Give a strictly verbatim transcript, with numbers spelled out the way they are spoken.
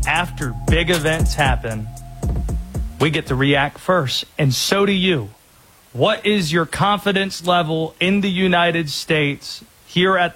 after big events happen, we get to react first, and so do you. What is your confidence level in the United States here at